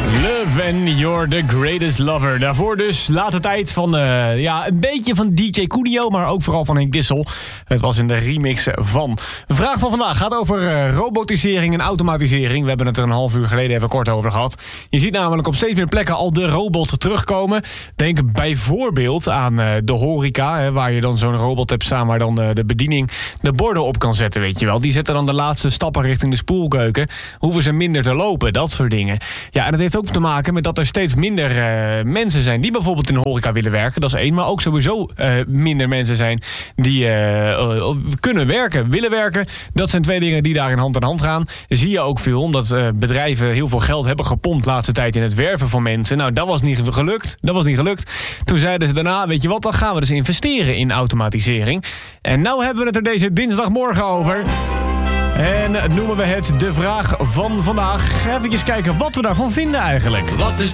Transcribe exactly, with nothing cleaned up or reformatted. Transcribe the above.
Love and You're the Greatest Lover. Daarvoor dus late tijd van uh, ja, een beetje van D J Coolio, maar ook vooral van Henk Dissel. Het was in de remix van. De vraag van vandaag gaat over uh, robotisering en automatisering. We hebben het er een half uur geleden even kort over gehad. Je ziet namelijk op steeds meer plekken al de robot terugkomen. Denk bijvoorbeeld aan uh, de horeca, hè, waar je dan zo'n robot hebt staan waar dan uh, de bediening de borden op kan zetten, weet je wel. Die zetten dan de laatste stappen richting de spoelkeuken. Hoeven ze minder te lopen, dat soort dingen. Ja, en dat heeft ook te maken met dat er steeds minder uh, mensen zijn die bijvoorbeeld in de horeca willen werken. Dat is één, maar ook sowieso uh, minder mensen zijn die uh, uh, kunnen werken, willen werken. Dat zijn twee dingen die daar in hand in hand gaan. Zie je ook veel, omdat uh, bedrijven heel veel geld hebben gepompt de laatste tijd in het werven van mensen. Nou, dat was niet gelukt. Dat was niet gelukt. Toen zeiden ze daarna, weet je wat, dan gaan we dus investeren in automatisering. En nou hebben we het er deze dinsdagmorgen over. En noemen we het de vraag van vandaag. Even kijken wat we daarvan vinden eigenlijk. Wat is